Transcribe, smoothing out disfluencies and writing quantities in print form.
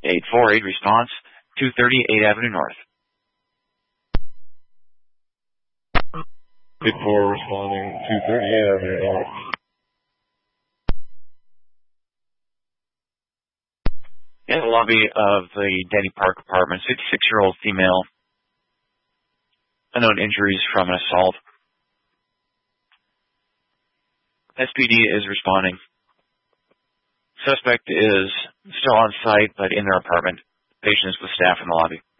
848 response, 230 8th Avenue North. 8-4 responding, 230 8th Avenue North. In the lobby of the Denny Park apartment, 66-year-old female, unknown injuries from an assault. SPD is responding. Suspect is still on site, but in their apartment. Patient is with staff in the lobby.